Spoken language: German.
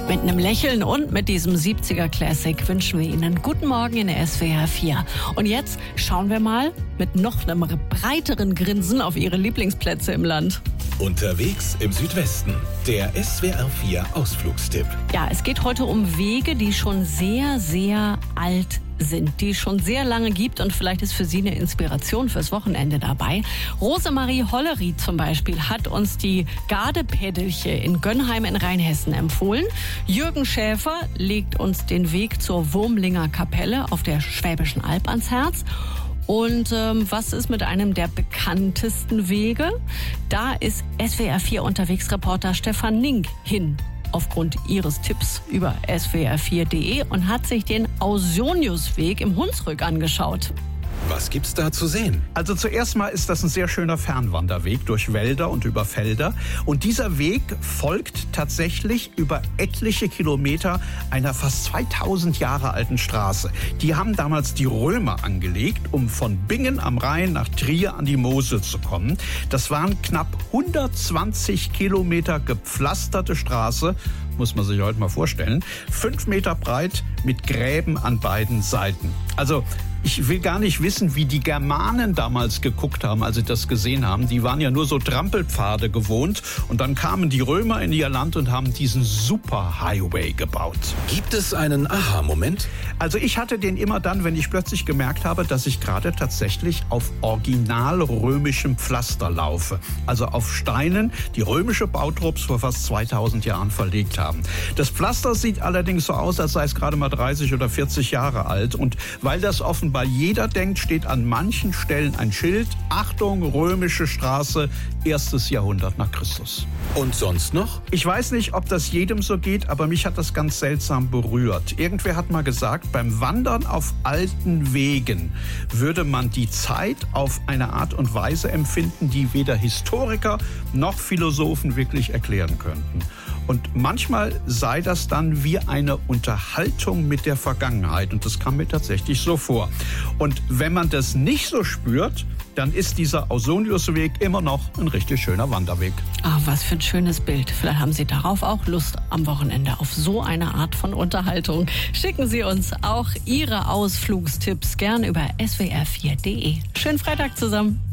Mit einem Lächeln und mit diesem 70er Classic wünschen wir Ihnen guten Morgen in der SWR 4. Und jetzt schauen wir mal mit noch einem breiteren Grinsen auf Ihre Lieblingsplätze im Land. Unterwegs im Südwesten, der SWR 4 Ausflugstipp. Ja, es geht heute um Wege, die schon sehr, sehr alt sind, die es schon sehr lange gibt, und vielleicht ist für Sie eine Inspiration fürs Wochenende dabei. Rosemarie Hollerith zum Beispiel hat uns die Gardepädelche in Gönnheim in Rheinhessen empfohlen. Jürgen Schäfer legt uns den Weg zur Wurmlinger Kapelle auf der Schwäbischen Alb ans Herz. Und was ist mit einem der bekanntesten Wege? Da ist SWR 4 Unterwegsreporter Stefan Nink hin, aufgrund Ihres Tipps über swr4.de, und hat sich den Ausoniusweg im Hunsrück angeschaut. Was gibt's da zu sehen? Also zuerst mal ist das ein sehr schöner Fernwanderweg durch Wälder und über Felder. Und dieser Weg folgt tatsächlich über etliche Kilometer einer fast 2000 Jahre alten Straße. Die haben damals die Römer angelegt, um von Bingen am Rhein nach Trier an die Mosel zu kommen. Das waren knapp 120 Kilometer gepflasterte Straße, muss man sich heute mal vorstellen. 5 Meter breit mit Gräben an beiden Seiten. Also ich will gar nicht wissen, wie die Germanen damals geguckt haben, als sie das gesehen haben. Die waren ja nur so Trampelpfade gewohnt. Und dann kamen die Römer in ihr Land und haben diesen Super-Highway gebaut. Gibt es einen Aha-Moment? Also ich hatte den immer dann, wenn ich plötzlich gemerkt habe, dass ich gerade tatsächlich auf original römischem Pflaster laufe. Also auf Steinen, die römische Bautrupps vor fast 2000 Jahren verlegt haben. Das Pflaster sieht allerdings so aus, als sei es gerade mal 30 oder 40 Jahre alt. Und weil das offenbar jeder denkt, steht an manchen Stellen ein Schild: Achtung, römische Straße, 1. Jahrhundert nach Christus. Und sonst noch? Ich weiß nicht, ob das jedem so geht, aber mich hat das ganz seltsam berührt. Irgendwer hat mal gesagt, beim Wandern auf alten Wegen würde man die Zeit auf eine Art und Weise empfinden, die weder Historiker noch Philosophen wirklich erklären könnten. Und manchmal sei das dann wie eine Unterhaltung mit der Vergangenheit. Und das kam mir tatsächlich so vor. Und wenn man das nicht so spürt, dann ist dieser Ausoniusweg immer noch ein richtig schöner Wanderweg. Ah, was für ein schönes Bild. Vielleicht haben Sie darauf auch Lust am Wochenende auf so eine Art von Unterhaltung. Schicken Sie uns auch Ihre Ausflugstipps gern über swr4.de. Schönen Freitag zusammen.